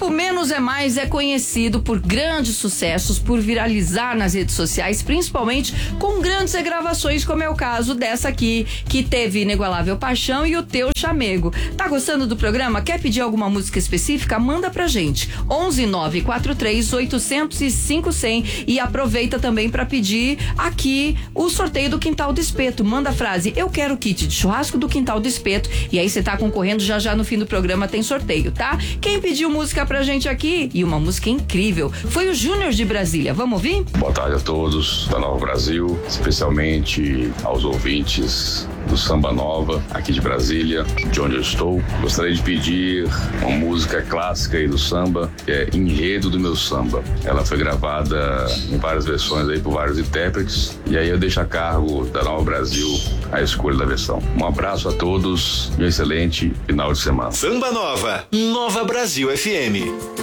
grupo Menos é Mais é conhecido por grandes sucessos, por viralizar nas redes sociais, principalmente com grandes regravações, como é o caso dessa aqui, que teve Inigualável Paixão e O Teu Chamego. Tá gostando do programa? Quer pedir alguma música específica? Manda pra gente. 11-943-800-5100 e aproveita também pra pedir aqui o sorteio do Quintal do Espeto. Manda a frase: eu quero kit de churrasco do Quintal do Espeto, e aí você tá concorrendo, já no fim do programa tem sorteio, tá? Quem pediu música pra gente aqui, e uma música incrível, foi o Júnior de Brasília. Vamos ouvir? Boa tarde a todos da Nova Brasil, especialmente aos ouvintes do Samba Nova, aqui de Brasília, de onde eu estou. Gostaria de pedir uma música clássica aí do samba, que é Enredo do Meu Samba. Ela foi gravada em várias versões aí por vários intérpretes, e aí eu deixo a cargo da Nova Brasil a escolha da versão. Um abraço a todos e um excelente final de semana. Samba Nova, Nova Brasil FM.